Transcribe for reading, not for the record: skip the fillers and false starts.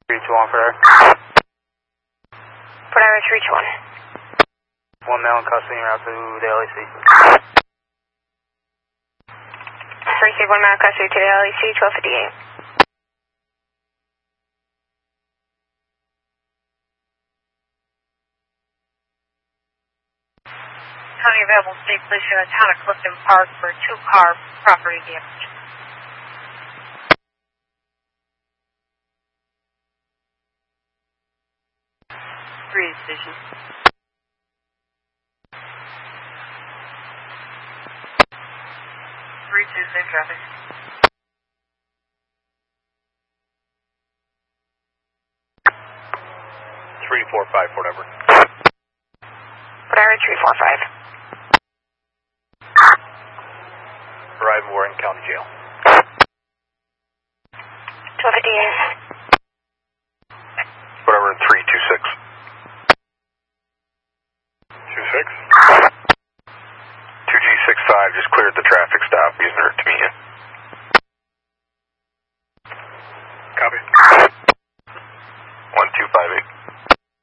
321 for there. Port Irish, reach 1. One male in custody route to the LAC. Receive 1 male custody to the LAC, 1258. County available state police unit, town of Clifton Park for 2-car property damage. Three decision. Three two, same traffic. Three four five, whatever. Port Irish, 345. Arrive Warren County Jail. 1258. Whatever, 326. 26? 2G65 just cleared the traffic stop using her to meet you. Copy.